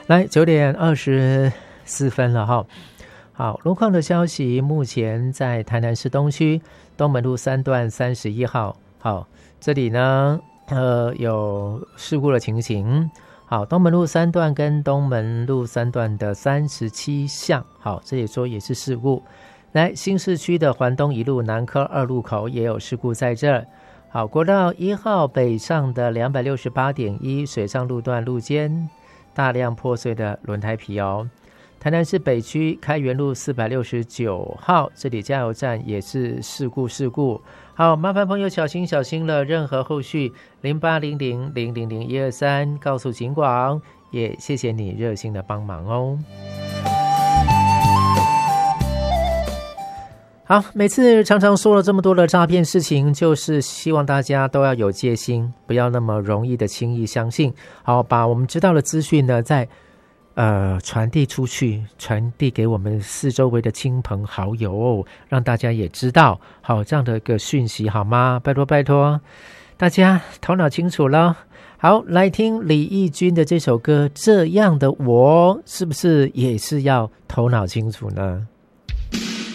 来9:24了哈。好，路况的消息，目前在台南市东区东门路3段31号，好，这里呢有事故的情形。好，东门路3段跟东门路3段的37巷，好，这里说也是事故。来，新市区的环东一路南科2路口也有事故在这儿。好，国道1号北上的268.1水上路段路肩大量破碎的轮胎皮哦。台南市北区开元路469号，这里加油站也是事故。好，麻烦朋友小心了，任何后续0800000123告诉警广，也谢谢你热心的帮忙哦。好，每次常常说了这么多的诈骗事情，就是希望大家都要有戒心，不要那么容易的轻易相信。好，把我们知道的资讯呢，在传递出去，传递给我们四周围的亲朋好友哦，让大家也知道好这样的一个讯息好吗？拜托大家头脑清楚了。好，来听李翊君的这首歌《这样的我》，是不是也是要头脑清楚呢？